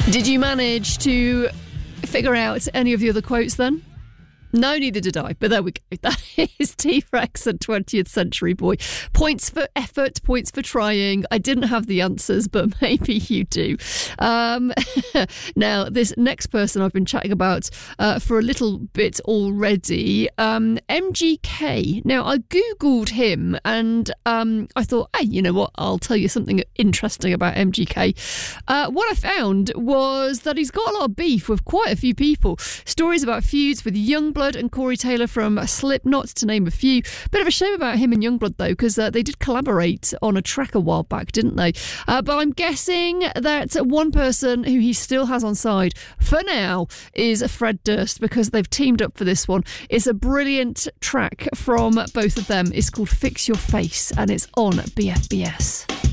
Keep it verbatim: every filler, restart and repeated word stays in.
Did you manage to figure out any of the other quotes then? No, neither did I, but there we go. That is T-Rex and twentieth Century Boy. Points for effort, points for trying. I didn't have the answers, but maybe you do. Um, now, this next person I've been chatting about uh, for a little bit already, um, M G K. Now, I Googled him and um, I thought, hey, you know what? I'll tell you something interesting about M G K. Uh, what I found was that he's got a lot of beef with quite a few people. Stories about feuds with Youngblood and Corey Taylor from Slipknot, to name a few. Bit of a shame about him and Youngblood, though, because uh, they did collaborate on a track a while back, didn't they? Uh, but I'm guessing that one person who he still has on side, for now, is Fred Durst, because they've teamed up for this one. It's a brilliant track from both of them. It's called Fix Your Face, and it's on B F B S.